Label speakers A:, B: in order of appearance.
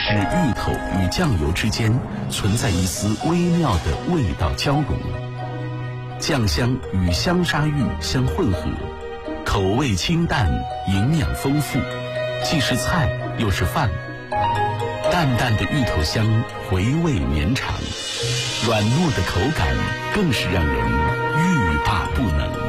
A: 使芋头与酱油之间存在一丝微妙的味道交融，酱香与香沙芋相混合，口味清淡，营养丰富，既是菜又是饭。淡淡的芋头香回味绵长，软糯的口感更是让人欲罢不能。